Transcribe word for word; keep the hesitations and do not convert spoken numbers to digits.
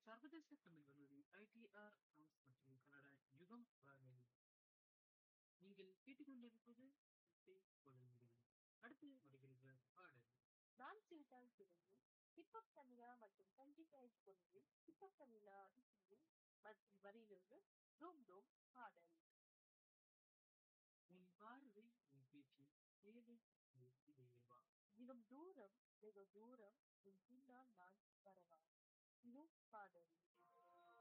சர்வதேச தமிழ் வானொலி ITR France மற்றும் கனடா யுகம் வானொலி. நீங்கள் கேட்டுக்கொண்டிருப்பது இசை கொழுந்து. அடுத்து வருகின்ற பாடல் நான்சில்தான் பிறகு ஹிப்ஹப் தமிழா மற்றும் சஞ்சிகாய் கொண்டு ஹிப்ஹப் தமிழா இசையில் மற்றும் வரியிலிருந்து டூம் டூம் பாடல். உன் பார்வை உன் பேச்சு தேவை இதேவா. தினம் தூரம் வெகு தூரம் உன் பின்னால் நான் வரவா. இது பாடல்.